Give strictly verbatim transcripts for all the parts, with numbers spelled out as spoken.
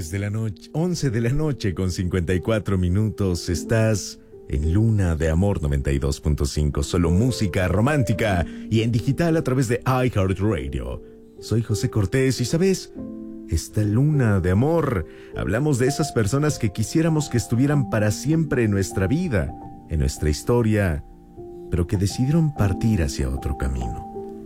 de la noche, once de la noche con cincuenta y cuatro minutos. Estás en Luna de Amor noventa y dos punto cinco, solo música romántica y en digital a través de iHeartRadio. Soy José Cortés y, ¿sabes? Esta Luna de Amor, hablamos de esas personas que quisiéramos que estuvieran para siempre en nuestra vida, en nuestra historia, pero que decidieron partir hacia otro camino.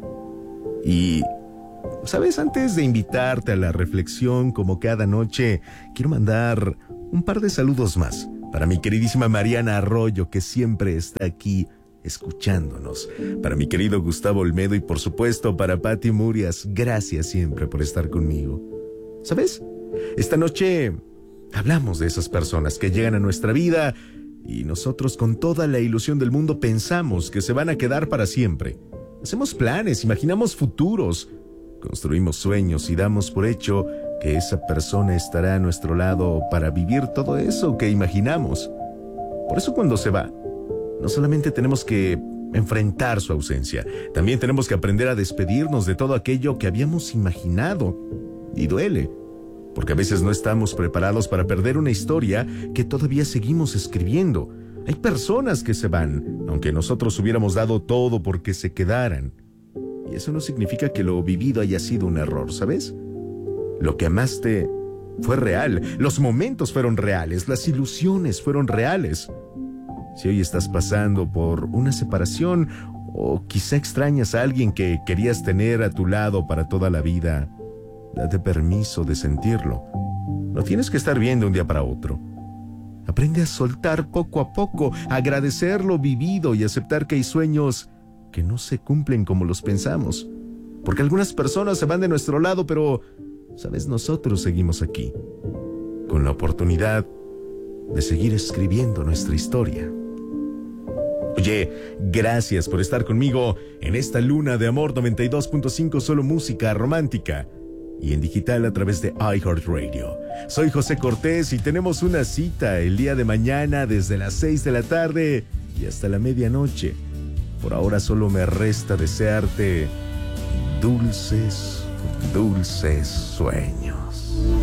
Y, ¿sabes? Antes de invitarte a la reflexión como cada noche, quiero mandar un par de saludos más para mi queridísima Mariana Arroyo, que siempre está aquí escuchándonos. Para mi querido Gustavo Olmedo y, por supuesto, para Pati Murias. Gracias siempre por estar conmigo. ¿Sabes? Esta noche hablamos de esas personas que llegan a nuestra vida y nosotros, con toda la ilusión del mundo, pensamos que se van a quedar para siempre. Hacemos planes, imaginamos futuros, construimos sueños y damos por hecho que esa persona estará a nuestro lado para vivir todo eso que imaginamos. Por eso, cuando se va, no solamente tenemos que enfrentar su ausencia, también tenemos que aprender a despedirnos de todo aquello que habíamos imaginado. Y duele, porque a veces no estamos preparados para perder una historia que todavía seguimos escribiendo. Hay personas que se van, aunque nosotros hubiéramos dado todo porque se quedaran. Y eso no significa que lo vivido haya sido un error, ¿sabes? Lo que amaste fue real, los momentos fueron reales, las ilusiones fueron reales. Si hoy estás pasando por una separación o quizá extrañas a alguien que querías tener a tu lado para toda la vida, date permiso de sentirlo. No tienes que estar bien de un día para otro. Aprende a soltar poco a poco, a agradecer lo vivido y aceptar que hay sueños que no se cumplen como los pensamos. Porque algunas personas se van de nuestro lado, pero, ¿sabes? Nosotros seguimos aquí, con la oportunidad de seguir escribiendo nuestra historia. Oye, gracias por estar conmigo en esta Luna de Amor noventa y dos punto cinco, solo música romántica y en digital a través de iHeartRadio. Soy José Cortés y tenemos una cita el día de mañana desde las seis de la tarde y hasta la medianoche. Por ahora solo me resta desearte dulces, dulces sueños.